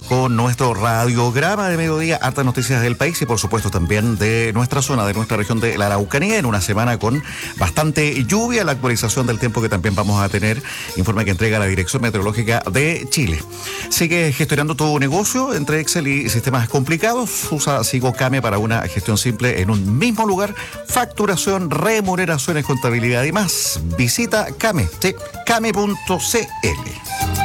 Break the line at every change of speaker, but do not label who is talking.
con nuestro radiograma de mediodía, hartas noticias del país y por supuesto también de nuestra zona, de nuestra región de la Araucanía, en una semana con bastante lluvia. La actualización del tiempo que también vamos a tener, informe que entrega la Dirección Meteorológica de Chile. Sigue gestionando tu negocio entre Excel y sistemas complicados. Usa SigoCame para una gestión simple en un mismo lugar. Facturación, remuneraciones, contabilidad y más. Visita Came, sí, came.cl.